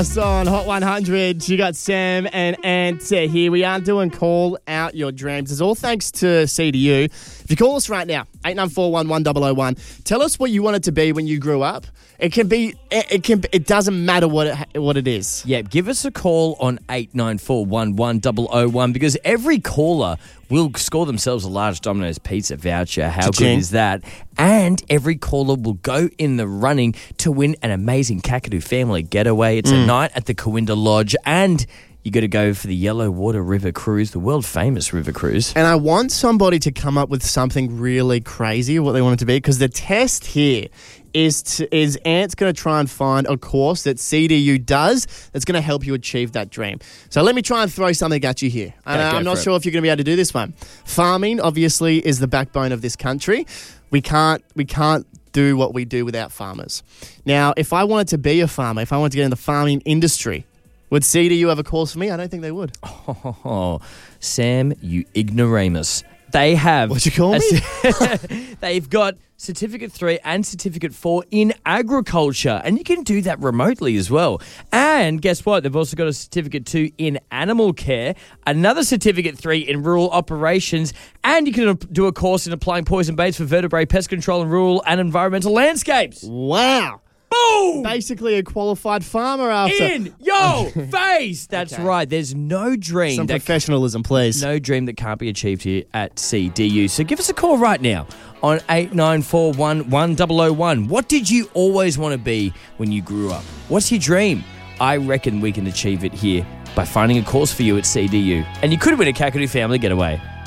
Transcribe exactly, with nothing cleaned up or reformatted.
On Hot one hundred, you got Sam and Ant here. We are doing Call Out Your Dreams. It's all thanks to C D U. If you call us right now, eight nine four one, one zero zero one, tell us what you wanted to be when you grew up. It can be, it, it can, it doesn't matter what it, what it is. Yeah, give us a call on eight nine four one, one zero zero one because every caller will score themselves a large Domino's pizza voucher. How Cha-ching. good is that? And every caller will go in the running to win an amazing Kakadu family getaway. It's Mm. a night at the Corinda Lodge, and you got to go for the Yellow Water River Cruise, the world famous river cruise. And I want somebody to come up with something really crazy, what they want it to be, because the test here is to, is Ant's going to try and find a course that C D U does that's going to help you achieve that dream. So let me try and throw something at you here. And Go, go I'm not for it. sure if you're going to be able to do this one. Farming, obviously, is the backbone of this country. We can't we can't do what we do without farmers. Now, if I wanted to be a farmer, if I wanted to get in the farming industry, would C D U have a course for me? I don't think they would. Oh, Sam, you ignoramus. They have... What'd you call a me? c- They've got Certificate three and Certificate four in agriculture, and you can do that remotely as well. And guess what? They've also got a Certificate two in animal care, another Certificate three in rural operations, and you can do a course in applying poison baits for vertebrate pest control in rural and environmental landscapes. Wow. Boom! Basically a qualified farmer after. In your face! That's Okay. right. There's no dream Some that professionalism, please. No dream that can't be achieved here at C D U. So give us a call right now on eight nine four one, one zero zero one. What did you always want to be when you grew up? What's your dream? I reckon we can achieve it here by finding a course for you at C D U. And you could win a Kakadu family getaway.